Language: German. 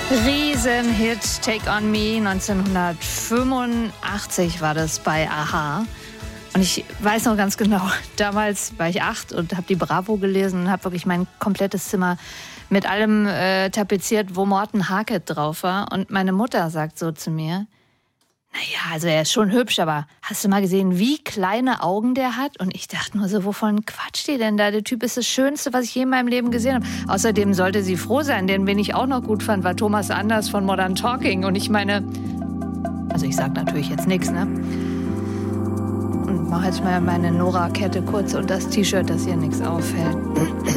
Riesenhit, Take On Me, 1985 war das bei a-ha. Und ich weiß noch ganz genau, damals war ich 8 und habe die Bravo gelesen und habe wirklich mein komplettes Zimmer mit allem tapeziert, wo Morten Harket drauf war. Und meine Mutter sagt so zu mir, naja, also er ist schon hübsch, aber hast du mal gesehen, wie kleine Augen der hat? Und ich dachte nur so, wovon quatscht die denn da? Der Typ ist das Schönste, was ich je in meinem Leben gesehen habe. Außerdem sollte sie froh sein, denn wen ich auch noch gut fand, war Thomas Anders von Modern Talking. Und ich meine, also ich sag natürlich jetzt nichts, ne? Und mache jetzt mal meine Nora-Kette kurz und das T-Shirt, dass hier nichts auffällt.